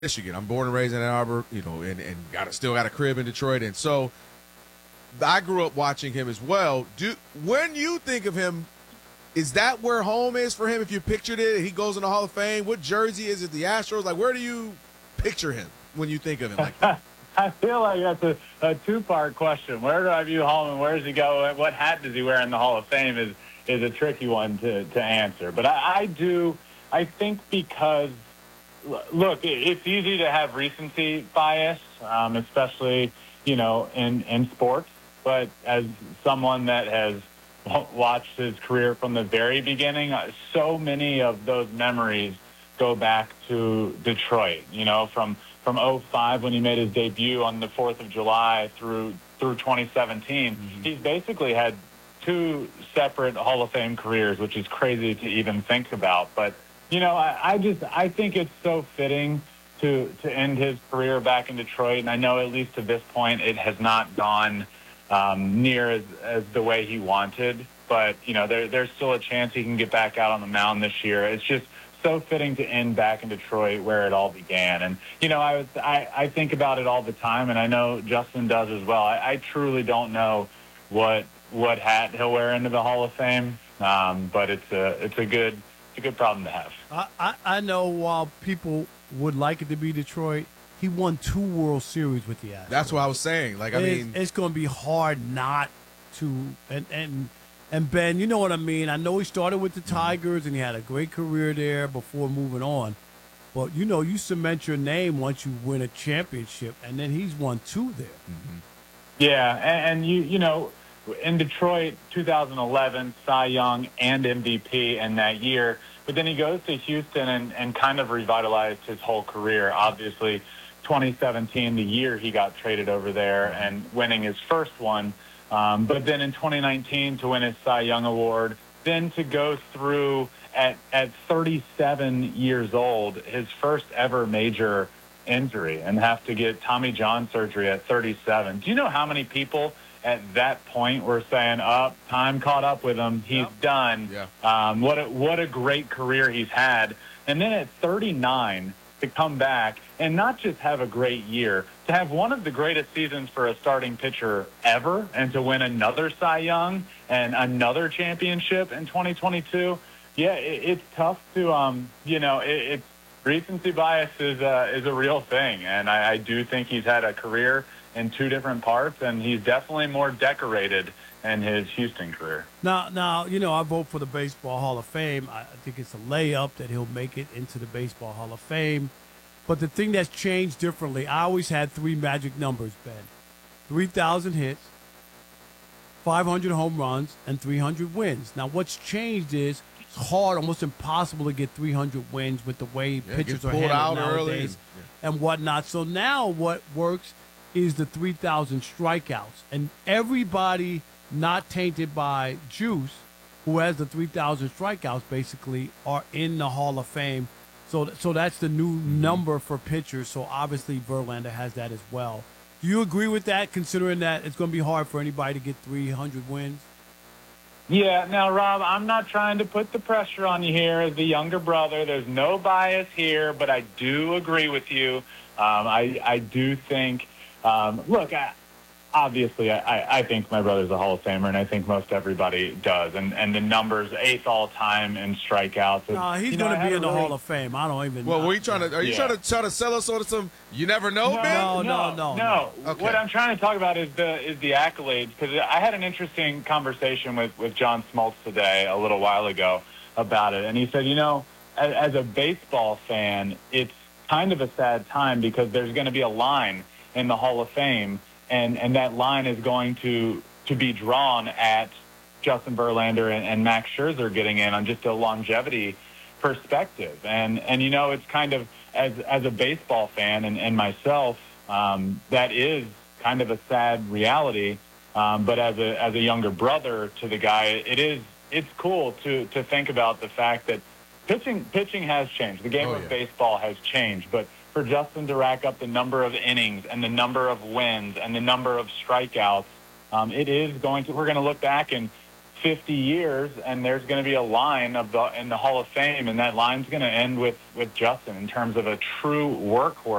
Michigan. I'm born and raised in Ann Arbor, and still got a crib in Detroit. And so I grew up watching him as well. When you think of him, is that where home is for him? If you pictured it, he goes in the Hall of Fame. What jersey is it? The Astros? Like, where do you picture him when you think of him like that? I feel like that's a two-part question. Where do I view home, and where does he go? What hat does he wear in the Hall of Fame is a tricky one to answer. But I think because, look, it's easy to have recency bias, especially, in sports. But as someone that has watched his career from the very beginning, so many of those memories go back to Detroit, from 05 when he made his debut on the 4th of July through 2017. Mm-hmm. He's basically had two separate Hall of Fame careers, which is crazy to even think about. But, I think it's so fitting to end his career back in Detroit. And I know at least to this point it has not gone near as the way he wanted. But, there's still a chance he can get back out on the mound this year. It's just so fitting to end back in Detroit where it all began. And, I think about it all the time, and I know Justin does as well. I truly don't know what hat he'll wear into the Hall of Fame, but it's a good problem to have. I know while people would like it to be Detroit, he won 2 World Series with the Astros. That's what I was saying. It's going to be hard not to. And Ben, you know what I mean. I know he started with the Tigers and he had a great career there before moving on. But you cement your name once you win a championship, and then he's won 2 there. Mm-hmm. Yeah, and in Detroit, 2011, Cy Young and MVP in that year. But then he goes to Houston and kind of revitalized his whole career. Obviously, 2017, the year he got traded over there and winning his first one. But then in 2019 to win his Cy Young Award, then to go through at 37 years old, his first ever major injury, and have to get Tommy John surgery at 37. Do you know how many people at that point were saying, time caught up with him, he's done. Yeah. What a great career he's had. And then at 39 to come back and not just have a great year, to have one of the greatest seasons for a starting pitcher ever, and to win another Cy Young and another championship in 2022. Yeah, it's tough to, it's recency bias is a real thing. And I do think he's had a career in 2 different parts, and he's definitely more decorated in his Houston career. Now, I vote for the Baseball Hall of Fame. I think it's a layup that he'll make it into the Baseball Hall of Fame. But the thing that's changed differently, I always had 3 magic numbers, Ben. 3,000 hits, 500 home runs, and 300 wins. Now, what's changed is it's hard, almost impossible to get 300 wins with the way pitchers are handled nowadays and whatnot. So now what works is the 3,000 strikeouts. And everybody not tainted by juice who has the 3,000 strikeouts basically are in the Hall of Fame. So that's the new number for pitchers. So obviously Verlander has that as well. Do you agree with that, considering that it's going to be hard for anybody to get 300 wins? Yeah. Now, Rob, I'm not trying to put the pressure on you here as the younger brother. There's no bias here, but I do agree with you. I do think, look, obviously, I think my brother's a Hall of Famer, and I think most everybody does. And the numbers, 8th all-time in strikeouts. No, he's going to be in the Hall of Fame. I don't even know. Well, are you trying to sell us on some you never know, man? No. Okay. What I'm trying to talk about is the accolades, because I had an interesting conversation with John Smoltz today a little while ago about it. And he said, as a baseball fan, it's kind of a sad time because there's going to be a line in the Hall of Fame, and that line is going to be drawn at Justin Verlander and Max Scherzer getting in on just a longevity perspective. And it's kind of, as a baseball fan and myself, that is kind of a sad reality. But as a younger brother to the guy, it's cool to think about the fact that pitching has changed. The game of baseball has changed, but for Justin to rack up the number of innings and the number of wins and the number of strikeouts, we're going to look back in 50 years, and there's going to be a line in the Hall of Fame, and that line's going to end with Justin in terms of a true workhorse.